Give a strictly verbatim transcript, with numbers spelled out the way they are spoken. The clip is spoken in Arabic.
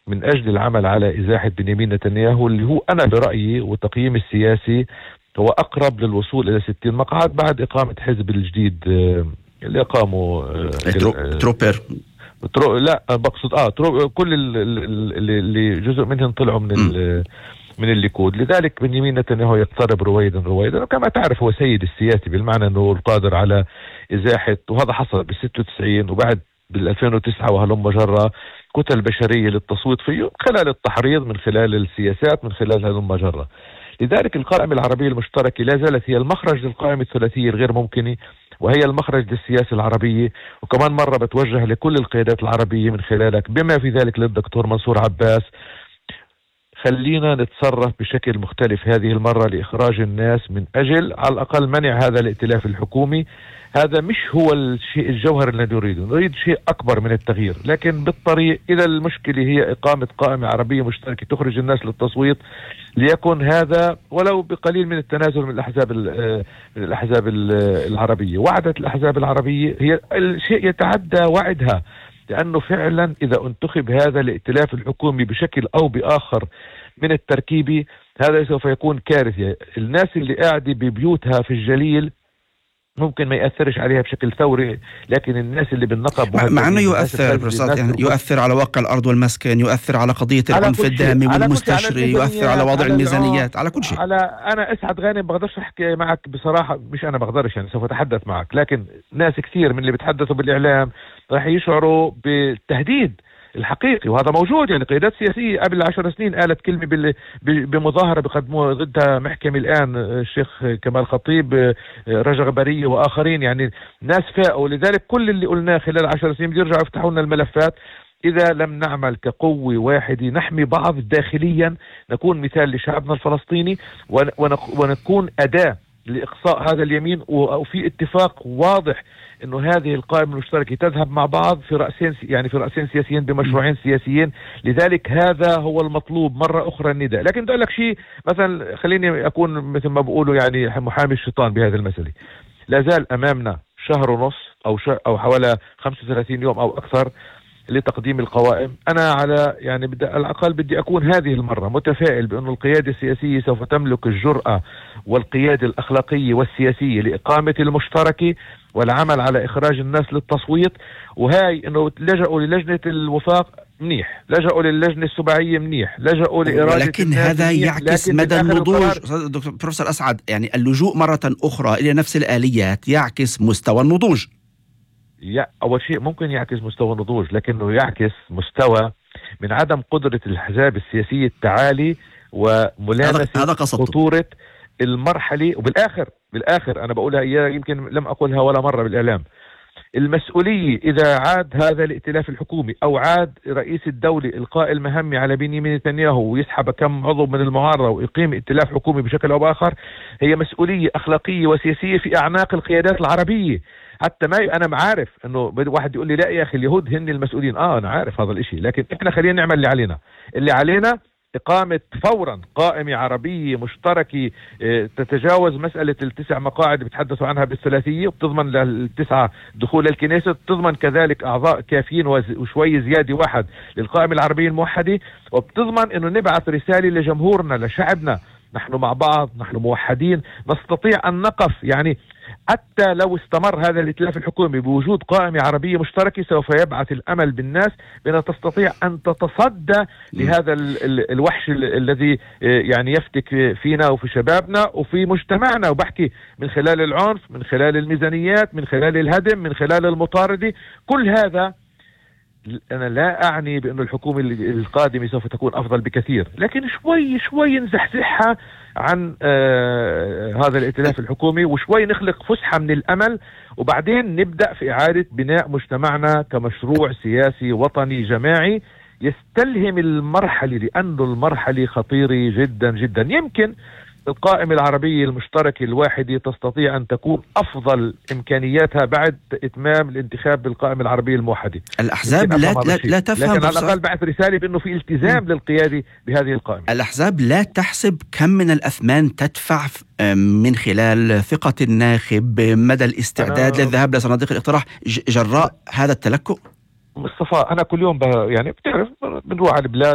من أجل العمل على إزاحة بنيامين نتنياهو، اللي هو أنا برأيي وتقييم السياسي هو أقرب للوصول إلى ستين مقعد بعد إقامة حزب الجديد اللي أقاموا تروبر. ترو لا بقصد اه ترو كل اللي, اللي جزء منهم طلعوا من من الليكود. لذلك بنيامين نتنياهو يقترب رويدا رويدا، وكما تعرف هو سيد السياسي بالمعنى انه القادر على ازاحه، وهذا حصل بال ستة وتسعين وبعد بال ألفين وتسعة وهلم جرة كتل بشريه للتصويت فيه من خلال التحريض، من خلال السياسات، من خلال هلم جرة. لذلك القائمة العربية المشتركة لا زالت هي المخرج للقائمة الثلاثية الغير ممكنة، وهي المخرج للسياسة العربية. وكمان مرة بتوجه لكل القيادات العربية من خلالك بما في ذلك للدكتور منصور عباس، خلينا نتصرف بشكل مختلف هذه المرة لإخراج الناس من أجل على الأقل منع هذا الائتلاف الحكومي. هذا مش هو الشيء الجوهر الذي نريده، نريد شيء أكبر من التغيير، لكن بالطريق إذا المشكلة هي إقامة قائمة عربية مشتركة تخرج الناس للتصويت، ليكن هذا ولو بقليل من التنازل من الأحزاب من الأحزاب العربية. وعدت الأحزاب العربية هي الشيء يتعدى وعدها، لأنه فعلا إذا انتخب هذا الائتلاف الحكومي بشكل أو بآخر من التركيبة، هذا سوف يكون كارثة. الناس اللي قاعدة ببيوتها في الجليل ممكن ما يأثرش عليها بشكل ثوري، لكن الناس اللي بالنقب مع أنه يؤثر يعني يؤثر على واقع الأرض والمسكن، يؤثر على قضية العنف الدامي والمستشري، يؤثر على وضع الميزانيات، على كل شيء. على أنا أسعد غانم بقدرش أحكي معك بصراحة، مش أنا بقدرش يعني سوف أتحدث معك، لكن ناس كثير من اللي بتحدثوا بالإعلام راح يشعروا بالتهديد الحقيقي، وهذا موجود. يعني قيادات سياسية قبل عشر سنين قالت كلمة بمظاهرة بقدموها ضدها محكمة الآن، الشيخ كمال خطيب، رجا غبرية وآخرين، يعني ناس فاقوا. لذلك كل اللي قلناه خلال عشر سنين بيرجعوا يفتحوا لنا الملفات. إذا لم نعمل كقوة واحدة نحمي بعض داخليا، نكون مثال لشعبنا الفلسطيني ونكون أداة لإقصاء هذا اليمين، وفي اتفاق واضح انه هذه القائمة المشتركة تذهب مع بعض في رأسين، يعني في رأسين سياسيين بمشروعين سياسيين. لذلك هذا هو المطلوب مرة اخرى النداء. لكن بدي اقول لك شيء مثلا، خليني اكون مثل ما بقولوا يعني محامي الشيطان بهذه المسألة. لا زال امامنا شهر ونص او شهر او حوالي خمسة وثلاثين يوم او اكثر لتقديم القوائم. انا على يعني بدي على الاقل بدي اكون هذه المرة متفائل بانه القيادة السياسية سوف تملك الجرأة والقيادة الاخلاقية والسياسية لاقامة المشتركة والعمل على إخراج الناس للتصويت. وهاي إنه لجأوا للجنة الوفاق منيح، لجأوا للجنة السباعية منيح، لجأوا لإرادة، لكن هذا يعكس مدى النضوج. دكتور بروفيسور أسعد، يعني اللجوء مرة أخرى إلى نفس الآليات يعكس مستوى النضوج. يا أول شيء ممكن يعكس مستوى النضوج، لكنه يعكس مستوى من عدم قدرة الأحزاب السياسية التعالي وملامسة خطورة المرحلة. وبالآخر بالآخر أنا بقولها إياه، يمكن لم أقولها ولا مرة بالإعلام، المسؤولية إذا عاد هذا الائتلاف الحكومي أو عاد رئيس الدولة إلقاء المهمة على بنيامين نتنياهو ويسحب كم عضو من المعارضة ويقيم ائتلاف حكومي بشكل أو بآخر، هي مسؤولية أخلاقية وسياسية في أعناق القيادات العربية. حتى ما أنا عارف إنه واحد يقول لي لا يا أخي اليهود هن المسؤولين، آه أنا عارف هذا الإشي، لكن إحنا خلينا نعمل اللي علينا. اللي علينا إقامة فورا قائمة عربية مشتركة تتجاوز مسألة التسع مقاعد بتحدثوا عنها بالثلاثية، وبتضمن للتسعة دخول الكنيسة، بتضمن كذلك أعضاء كافيين وشوي زيادة واحد للقائمة العربية الموحدة، وبتضمن أنه نبعث رسالة لجمهورنا لشعبنا، نحن مع بعض، نحن موحدين، نستطيع أن نقف. يعني حتى لو استمر هذا الائتلاف الحكومي بوجود قائمة عربية مشتركة سوف يبعث الأمل بالناس بأن تستطيع أن تتصدى لهذا ال ال الوحش ال الذي يعني يفتك فينا وفي شبابنا وفي مجتمعنا. وبحكي من خلال العنف، من خلال الميزانيات، من خلال الهدم، من خلال المطاردة. كل هذا أنا لا أعني بأن الحكومة القادمة سوف تكون أفضل بكثير، لكن شوي شوي نزحزحها عن آه هذا الائتلاف الحكومي، وشوي نخلق فسحة من الأمل، وبعدين نبدأ في إعادة بناء مجتمعنا كمشروع سياسي وطني جماعي يستلهم المرحلة، لأنه المرحلة خطيرة جدا جدا. يمكن القائمة العربية المشتركة الواحدة تستطيع أن تكون أفضل إمكانياتها بعد إتمام الانتخاب بالقائمة العربية الموحدة. الأحزاب لا, لا, لا تفهم، لكن على الأقل بعث رسالة بأنه في التزام م. للقيادة بهذه القائمة. الأحزاب لا تحسب كم من الأثمان تدفع من خلال ثقة الناخب، مدى الاستعداد للذهاب لصناديق الاقتراح جراء هذا التلكؤ. مصطفى أنا كل يوم يعني بتعرف بنروح على البلاد